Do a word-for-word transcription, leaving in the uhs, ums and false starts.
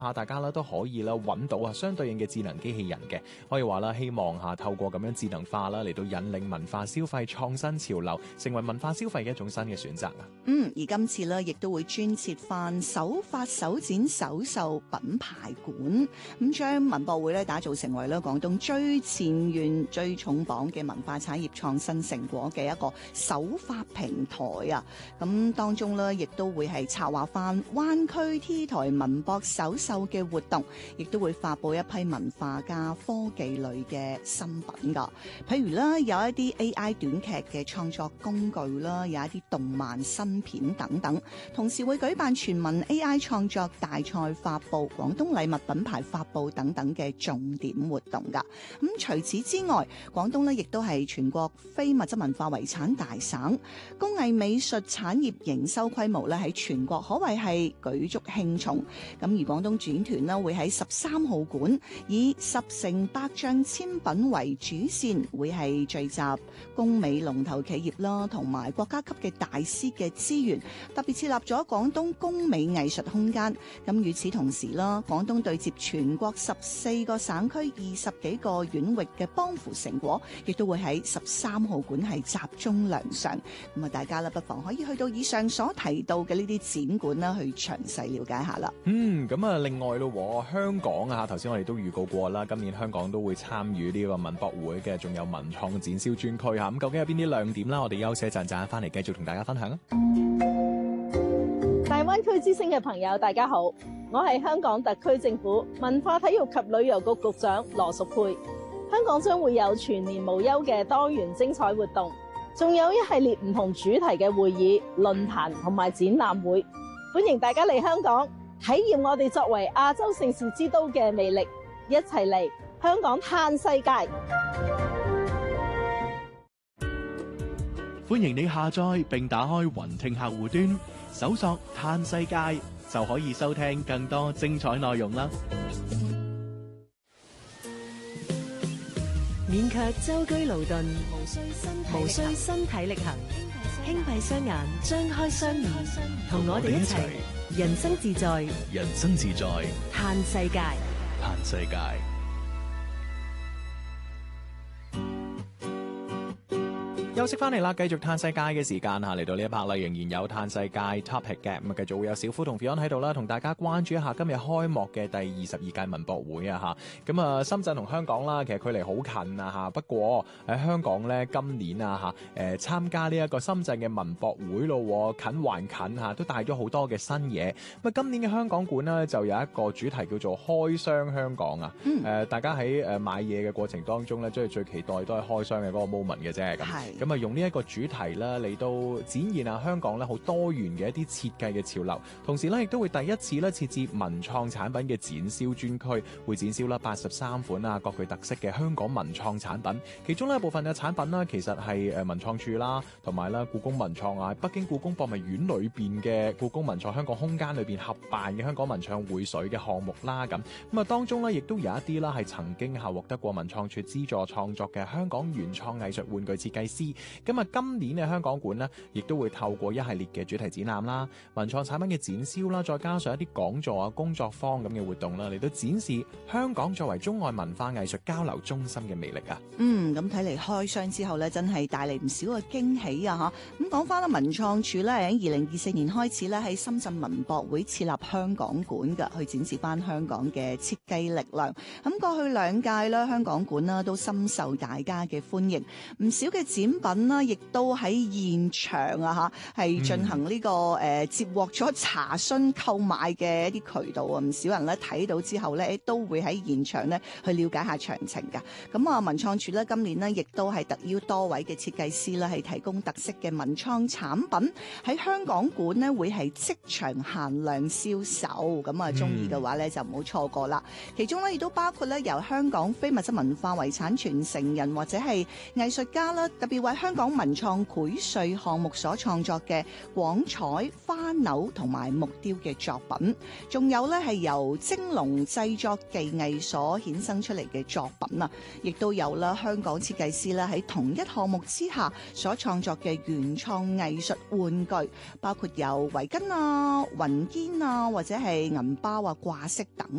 嚇大家咧都可以啦揾到啊相對應嘅智能機器人嘅，可以話啦希望嚇透過咁樣智能化啦嚟到引領文化消費創新潮流，成為文化消費嘅一種新嘅選擇啊。 嗯，而今次咧亦都會專設翻首發首展首秀品牌館，咁將文博會咧打造成為咧廣東最前沿、最重磅嘅文化產業創新成果嘅一個首發平台啊！咁當中咧亦都會係策劃翻灣區 T 台文博首秀嘅活動，亦都會發佈一批文化加科技類嘅新品噶。譬如啦，有一啲 A I 短劇嘅創作工具啦，有一啲動漫新片等等。同時會舉辦全民 A I 創作大賽發佈、廣東禮物品牌發佈等等嘅重點活動噶。咁除此之外，廣東咧亦都係全國非物質文化遺產大省，工藝美術產業營收規模咧喺全國可謂係舉足輕重。咁而廣東展團咧會喺十三號館以十城百匠千品為主線，會係聚集工美龍頭企業啦，同埋國家級嘅大師嘅資源，特別設立咗廣東工美藝術空間。咁與此同時啦，廣東對接全國十四個省區二十幾個縣域嘅幫扶成果，亦都會喺十三號館係集中亮相。咁啊，大家咧不妨可以去到以上所提到嘅呢啲展館啦，去詳細了解下啦。 嗯，咁啊，另外咯，香港啊，頭先我哋都預告過啦，今年香港都會參與呢個文博會嘅，仲有文創展銷專區嚇。咁究竟有邊啲亮點啦？我哋休息一陣，陣翻嚟繼續同大家分享啊！ 大灣區之星嘅朋友，大家好，我係香港特區政府文化體育及旅遊局局長羅淑佩。香港將會有全年無休嘅多元精彩活動，仲有一系列唔同主題嘅會議、論壇同埋展覽會，歡迎大家嚟香港體驗我哋作為亞洲盛事之都嘅魅力，一齊嚟香港嘆世界。 歡迎你下載並打開雲聽客戶端，搜索嘆世界就可以收聽更多精彩內容啦。 免卻舟車勞頓，無需身體力行，輕閉雙眼，張開雙耳，同我哋一齊人生自在， 人生自在， 嘆世界， 嘆世界。 休息翻嚟啦，繼續嘆世界嘅時間嚇，嚟到呢一 part 啦，仍然有嘆世界 topic 嘅，咁啊繼續會有小夫同 Fion 喺度啦，同大家關注一下今日開幕嘅第二十二屆文博會啊嚇，咁啊深圳同香港啦，其實距離好近啊嚇，不過喺香港咧今年啊嚇誒參加呢一個深圳嘅文博會咯，近還近嚇，都帶咗好多嘅新嘢。咁啊今年嘅香港館呢，就有一個主題叫做開箱香港啊，誒、嗯呃、大家喺誒買嘢嘅過程當中咧，即係最期待都係開箱嘅嗰個 moment 嘅啫咁。咁啊，用呢一個主題啦嚟到展現啊香港咧好多元嘅一啲設計嘅潮流，同時咧亦都會第一次咧設置文創產品嘅展銷專區，會展銷啦八十三款啊各具特色嘅香港文創產品。其中呢部分嘅產品啦，其實係誒文創處啦，同埋啦故宮文創啊，北京故宮博物院裏邊嘅故宮文創香港空間裏邊合辦嘅香港文創匯水嘅項目啦，咁咁啊當中咧亦都有一啲啦係曾經係獲得過文創處資助創作嘅香港原創藝術玩具設計師。咁啊，今年嘅香港館呢，亦都會透過一系列嘅主題展覽啦、文創產品嘅展銷啦，再加上一啲講座啊、工作坊咁嘅活動啦，嚟到展示香港作為中外文化藝術交流中心嘅魅力啊！ 嗯，咁睇嚟開箱之後呢，真係帶嚟唔少嘅驚喜啊！嚇，咁講翻啦，文創處呢，喺二零二四年開始呢，喺深圳文博會設立香港館㗎，去展示翻香港嘅設計力量。咁過去兩屆啦，香港館啦都深受大家嘅歡迎，唔少嘅展品啦，亦都喺現場啊嚇，係進行呢、這個誒、嗯呃、接獲咗查詢購買嘅一啲渠道啊，唔少人咧睇到之後咧，都會喺現場咧去了解下詳情㗎。咁啊，文創處咧今年呢，亦都係特邀多位嘅設計師啦，係提供特色嘅文創產品喺香港館呢，會係即場限量銷售。咁啊，中意嘅話咧就唔好錯過啦。其中咧亦都包括咧由香港非物質文化遺產傳承人或者係藝術家啦，特別為香港文創繪穗項目所創作嘅廣彩、花柳同埋木雕嘅作品，仲有咧係由蒸籠製作技藝所衍生出嚟嘅作品啊，亦都有啦香港設計師咧喺同一項目之下所創作嘅原創藝術玩具，包括有圍巾啊、雲肩啊，或者係銀包啊、掛飾等